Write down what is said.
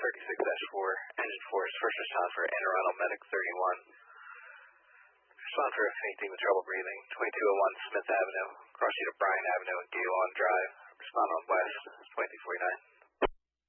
36-4, engine force, first respond for Anne Arundel Medic 31. Respond for anything with trouble breathing, 2201 Smith Avenue, cross sheet of Bryan Avenue and Gale on Drive. Respond on west, 2249.